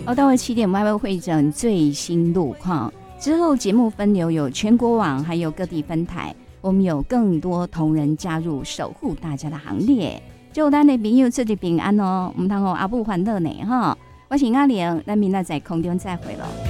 到了7点，我们还会汇整最新路况。之后节目分流有全国网，还有各地分台，我们有更多同仁加入，守护大家的行列。祝咱的朋友出入平安哦，唔通阿不欢乐呢哈。我是阿玲，咱明仔在空中再会了。